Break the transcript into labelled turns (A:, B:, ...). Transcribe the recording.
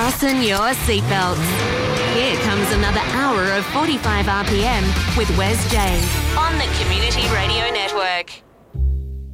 A: Fasten your seatbelts. Here comes another hour of 45 RPM with Wes J on the Community Radio Network.